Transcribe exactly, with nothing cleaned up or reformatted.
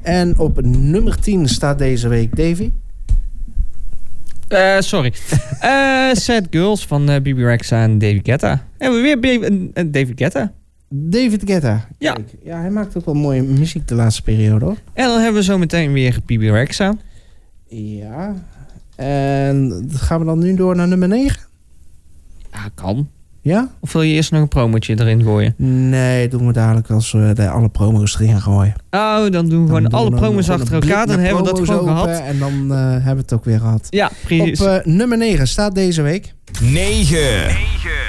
En op nummer tien staat deze week Davy. Uh, sorry. uh, Sad Girls van uh, B B Rexha en David Guetta. Hebben we weer B- uh, David Guetta. David Guetta. Ja. Kijk, ja, hij maakt ook wel mooie muziek de laatste periode, hoor. En dan hebben we zo meteen weer B B Rexha. Ja. En gaan we dan nu door naar nummer negen? Ja, kan. Ja? Of wil je eerst nog een promotje erin gooien? Nee, doen we dadelijk als we de alle promo's erin gaan gooien. Oh, dan doen we gewoon alle promos achter elkaar. Dan hebben we dat gewoon gehad. En dan uh, hebben we het ook weer gehad. Ja, precies. Op uh, nummer negen staat deze week... negen.